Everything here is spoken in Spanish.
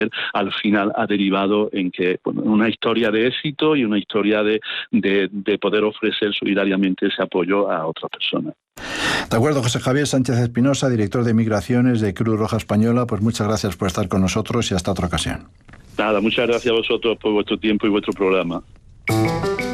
al final ha derivado en que una historia de éxito y una historia de poder ofrecer solidariamente ese apoyo a otras personas. De acuerdo, José Javier Sánchez Espinosa, director de Migraciones de Cruz Roja Española, pues muchas gracias por estar con nosotros y hasta otra ocasión. Nada, muchas gracias a vosotros por vuestro tiempo y vuestro programa.